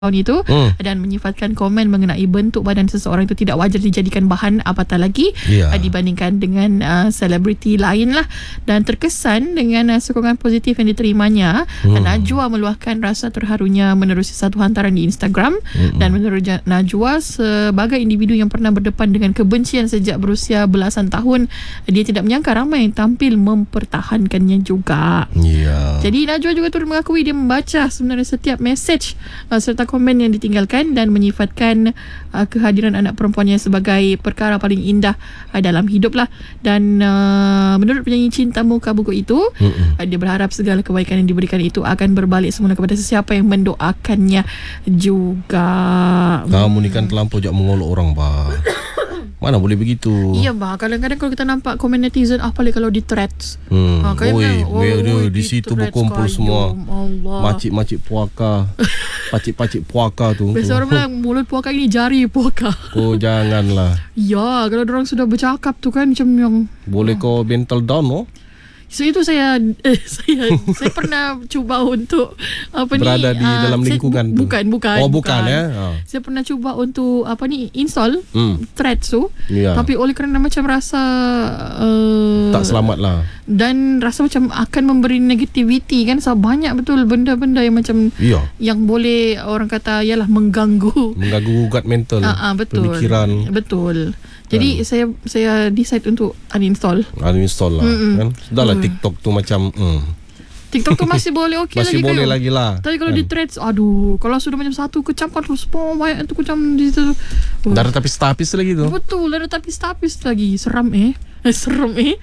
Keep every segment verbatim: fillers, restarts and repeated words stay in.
tahun itu hmm. dan menyifatkan komen mengenai bentuk badan seseorang itu tidak wajar dijadikan bahan apatah lagi yeah. uh, dibandingkan dengan uh, selebriti lain lah, dan terkesan dengan uh, sokongan positif yang diterimanya. hmm. Najwa meluahkan rasa terharunya menerusi satu hantaran di Instagram. hmm. Dan menurut Najwa, sebagai individu yang pernah berdepan dengan kebencian sejak berusia belasan tahun, dia tidak menyangka ramai yang tampil mempertahankannya juga. yeah. Jadi Najwa juga turut mengakui dia membaca sebenarnya setiap mesej uh, serta komen yang ditinggalkan dan menyifatkan uh, kehadiran anak perempuannya sebagai perkara paling indah uh, dalam hidup lah. Dan uh, menurut penyanyi cinta muka buku itu, uh, dia berharap segala kebaikan yang diberikan itu akan berbalik semula kepada sesiapa yang mendoakannya juga. Kamu ni kan terlampau jak mengolok orang, bah. Mana boleh begitu? Iya, bah. Kadang-kadang kalau kita nampak komen netizen, apalagi kalau di threads. Hmm. Ha, Oi, oi, dia oi, di situ threads berkumpul kayu, semua. Allah. Makcik-makcik puaka. Pakcik-pakcik puaka tu. Biasa orang bilang mulut puaka ini jari puaka. Oh, janganlah. Ya, kalau orang sudah bercakap tu kan macam yang boleh kau mental down, oh? So itu saya eh, saya saya pernah cuba untuk apa berada ni di uh, dalam lingkungan saya, bu, tu. Bukan, bukan. Oh, bukan, bukan ya. Oh. Saya pernah cuba untuk apa ni install hmm. threads tu. Yeah. Tapi oleh kerana macam rasa uh, tak selamat lah. Dan rasa macam akan memberi negativity kan, sebab banyak betul benda-benda yang macam yeah. yang boleh orang kata yalah mengganggu. Mengganggu ugat mental. Uh, uh, betul. Pemikiran. Betul. Jadi hmm. saya saya decide untuk uninstall. Uninstall lah. Mm-mm. Kan? Sudahlah mm. TikTok tu macam mm. TikTok tu masih boleh okey lagi. Masih boleh kayo. lagi lah. Tapi kalau kan? Di threads, aduh, kalau sudah macam satu kecam kan terus pom banyak tu kecam di situ. Oh. Darah tapis-tapis lagi tu. Betul, darah tapis-tapis lagi. Seram eh. Seram eh.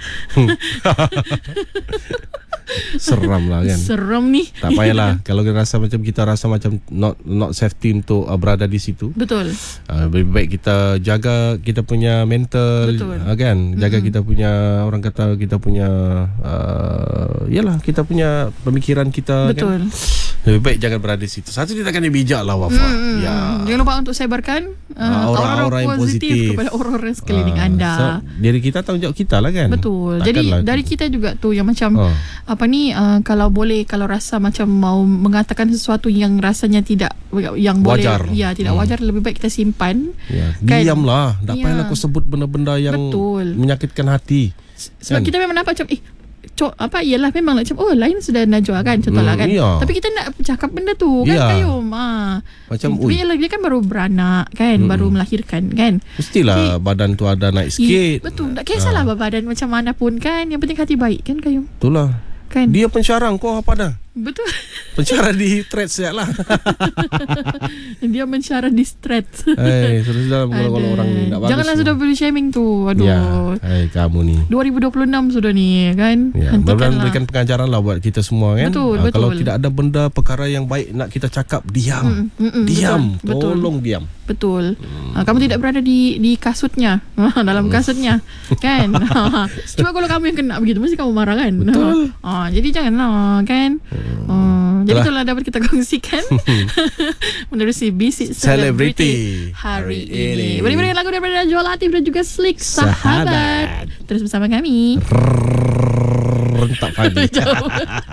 Seram lah kan. Seram ni. Tak payahlah. Kalau kita rasa macam kita rasa macam not not safety untuk uh, berada di situ. Betul. Uh, lebih baik kita jaga kita punya mental. Betul. Uh, kan. Jaga mm-hmm. kita punya, orang kata kita punya uh, yalah, kita punya pemikiran kita. Betul. Kan. Lebih baik jangan berada di situ. Satu tindakan yang bijak lah, Wafa. Mm-hmm. Ya. Jangan lupa untuk sebarkan uh, aura-aura yang positif, positif kepada orang-orang sekeliling uh, anda. So, jadi kita tanggungjawab kita lah kan. Betul. Takkan jadi lah dari kita juga tu yang macam uh. apa ni uh, kalau boleh, kalau rasa macam mau mengatakan sesuatu yang rasanya tidak yang wajar. boleh ya tidak hmm. wajar, lebih baik kita simpan. Ya. Kan? Diamlah. Tak ya. payahlah kau sebut benda-benda yang betul. menyakitkan hati. Sebab kan? Kita memang nampak macam eh cok apa ialah memang macam oh lain sudah Najwa kan contohlah hmm, kan. Iya. Tapi kita nak cakap benda tu kan iya. kayu ah. Macam tapi ialah dia kan baru beranak kan, hmm. baru melahirkan kan. Mestilah okay. badan tu ada naik sikit. I, betul. Tak kisahlah ha. badan macam mana pun kan, yang penting hati baik kan kayu. Itulah. Kan? Dia pensyarang, kau apa dah? Betul. Pensyarah di threads ya lah. Dia mensyarah di threads. Eh, sudah kalau orang ni tak bagus. Janganlah sudah beli shaming tu. Aduh. Ya, eh, kamu ni. dua ribu dua puluh enam sudah ni kan. Ya, mudah-mudahan berikan pengajaran lah buat kita semua kan. Betul, ha, betul. Kalau tidak ada benda perkara yang baik nak kita cakap, diam. Mm, mm, mm, diam. Betul, Tolong betul. diam. Betul. Hmm. Ha, kamu tidak berada di di kasutnya. Dalam kasutnya. Kan? Cuma kalau kamu yang kena begitu mesti kamu marah kan. Betul. Ha, jadi janganlah kan. Hmm. Uh, jadi itulah dapat kita kongsikan menerusi Bisik Selebriti hari ini. Boleh berikan lagu daripada Najwa Latif dan juga Slick Sahabat. Terus bersama kami. Rentak pagi.